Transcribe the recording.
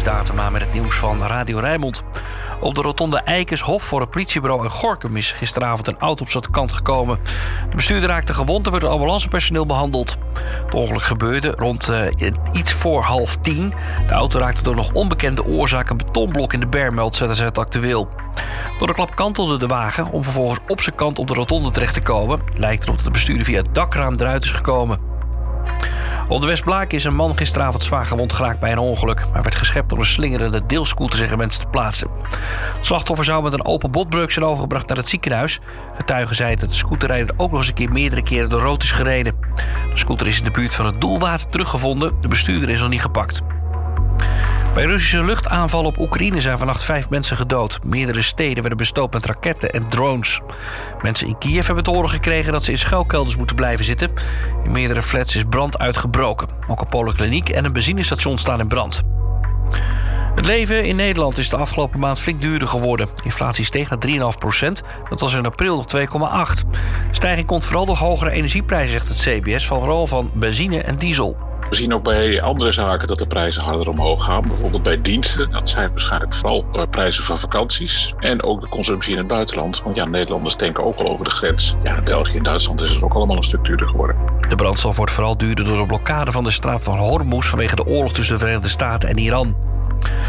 Datema met het nieuws van Radio Rijnmond. Op de rotonde Eikershof voor het politiebureau in Gorinchem is gisteravond een auto op zijn kant gekomen. De bestuurder raakte gewond en werd door ambulancepersoneel behandeld. Het ongeluk gebeurde rond iets voor 9:30. De auto raakte door nog onbekende oorzaak een betonblok in de berm, meldt ZSZ Actueel. Door de klap kantelde de wagen om vervolgens op zijn kant op de rotonde terecht te komen. Lijkt erop dat de bestuurder via het dakraam eruit is gekomen. Op de Westblaak is een man gisteravond zwaar gewond geraakt bij een ongeluk. Hij werd geschept door een slingerende deelscooter, zeggen mensen te plaatsen. Het slachtoffer zou met een open botbreuk zijn overgebracht naar het ziekenhuis. Getuigen zeiden dat de scooterrijder ook nog eens een keer meerdere keren door rood is gereden. De scooter is in de buurt van het Doelwater teruggevonden. De bestuurder is nog niet gepakt. Bij Russische luchtaanvallen op Oekraïne zijn vannacht 5 mensen gedood. Meerdere steden werden bestookt met raketten en drones. Mensen in Kiev hebben te horen gekregen dat ze in schuilkelders moeten blijven zitten. In meerdere flats is brand uitgebroken. Ook een polykliniek en een benzinestation staan in brand. Het leven in Nederland is de afgelopen maand flink duurder geworden. Inflatie steeg naar 3,5%. Dat was in april nog 2,8%. De stijging komt vooral door hogere energieprijzen, zegt het CBS, vooral van benzine en diesel. We zien ook bij andere zaken dat de prijzen harder omhoog gaan. Bijvoorbeeld bij diensten. Dat zijn waarschijnlijk vooral prijzen van vakanties. En ook de consumptie in het buitenland. Want ja, Nederlanders denken ook al over de grens. Ja, in België en Duitsland is het ook allemaal een stuk duurder geworden. De brandstof wordt vooral duurder door de blokkade van de straat van Hormuz vanwege de oorlog tussen de Verenigde Staten en Iran.